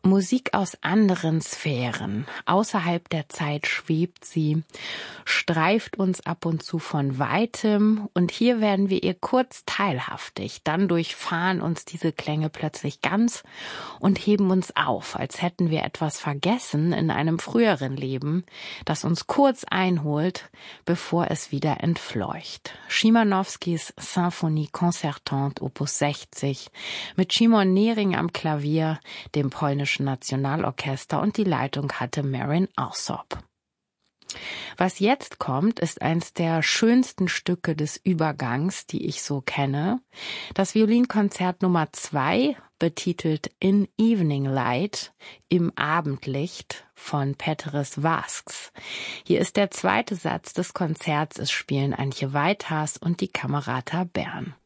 Musik aus anderen Sphären. Außerhalb der Zeit schwebt sie, streift uns ab und zu von Weitem und hier werden wir ihr kurz teilhaftig. Dann durchfahren uns diese Klänge plötzlich ganz und heben uns auf, als hätten wir etwas vergessen in einem früheren Leben, das uns kurz einholt, bevor es wieder entfleucht. Szymanowskis Symphonie Concertante Opus 60 mit Szymon Nering am Klavier, dem polnischen Nationalorchester, und die Leitung hatte Marin Alsop. Was jetzt kommt, ist eins der schönsten Stücke des Übergangs, die ich so kenne. Das Violinkonzert Nummer 2, betitelt In Evening Light, im Abendlicht, von Peteris Vasks. Hier ist der zweite Satz des Konzerts. Es spielen Antje Weithas und die Camerata Bern.